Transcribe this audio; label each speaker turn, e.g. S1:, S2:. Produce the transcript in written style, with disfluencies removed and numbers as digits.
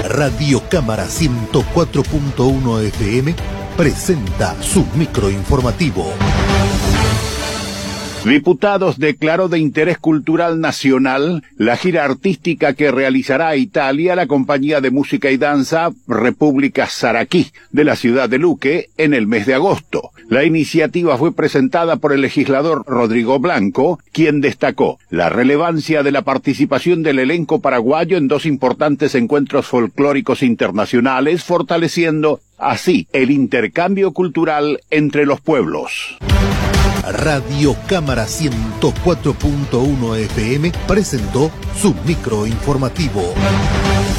S1: Radio Cámara 104.1 FM presenta su microinformativo.
S2: Diputados declaró de interés cultural nacional la gira artística que realizará a Italia la compañía de música y danza República Saraquí de la ciudad de Luque en el mes de agosto. La iniciativa fue presentada por el legislador Rodrigo Blanco, quien destacó la relevancia de la participación del elenco paraguayo en dos importantes encuentros folclóricos internacionales, fortaleciendo así el intercambio cultural entre los pueblos.
S1: Radio Cámara 104.1 FM presentó su microinformativo.